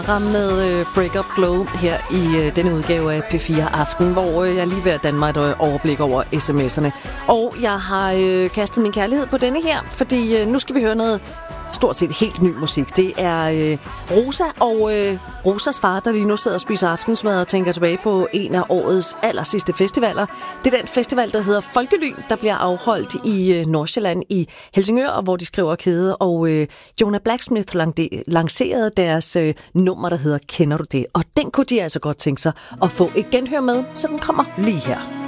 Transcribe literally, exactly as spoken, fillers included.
Med uh, Break Up Glow her i uh, denne udgave af P fire Aften, hvor uh, jeg lige ved at danne mig et uh, overblik over sms'erne. Og jeg har uh, kastet min kærlighed på denne her, fordi uh, nu skal vi høre noget stort set helt ny musik. Det er uh, Rosa og uh, Rosas far, der lige nu sidder og spiser aftensmad og tænker tilbage på en af årets aller sidste festivaler. Det er den festival, der hedder Folkelyn, der bliver afholdt i uh, Nordsjælland i Helsingør, og hvor de skriver kæde. Og uh, Jonah Blacksmith lancerede deres uh, nummer, der hedder Kender du det? Og den kunne de altså godt tænke sig at få et genhør med, så den kommer lige her.